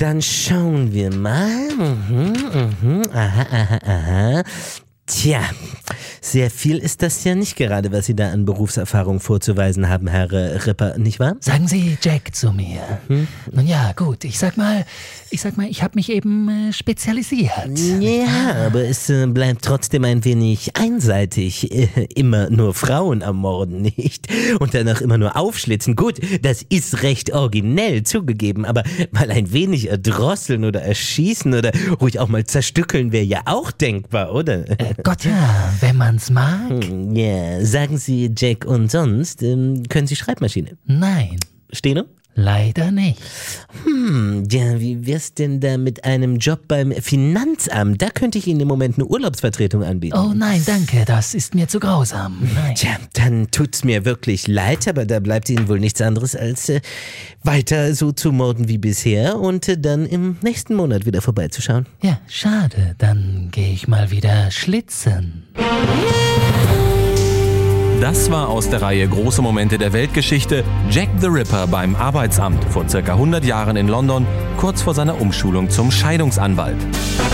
dann schauen wir mal. Aha. Tja, sehr viel ist das ja nicht gerade, was Sie da an Berufserfahrung vorzuweisen haben, Herr Ripper, nicht wahr? Sagen Sie Jack zu mir. Nun ja, gut, ich sag mal, ich habe mich eben spezialisiert. Ja, aber es bleibt trotzdem ein wenig einseitig. Immer nur Frauen ermorden, nicht? Und danach immer nur aufschlitzen. Gut, das ist recht originell zugegeben, aber mal ein wenig erdrosseln oder erschießen oder ruhig auch mal zerstückeln wäre ja auch denkbar, oder? Gott ja, wenn man's mag. Ja, sagen Sie Jack und sonst, können Sie Schreibmaschine? Nein, Steno? leider nicht. Ja, wie wär's denn da mit einem Job beim Finanzamt? Da könnte ich Ihnen im Moment eine Urlaubsvertretung anbieten. Oh nein, danke, das ist mir zu grausam. Nein. Tja, dann tut's mir wirklich leid, aber da bleibt Ihnen wohl nichts anderes als weiter so zu morden wie bisher und dann im nächsten Monat wieder vorbeizuschauen. Ja, schade, dann gehe ich mal wieder schlitzen. Das war aus der Reihe Große Momente der Weltgeschichte Jack the Ripper beim Arbeitsamt vor ca. 100 Jahren in London, kurz vor seiner Umschulung zum Scheidungsanwalt.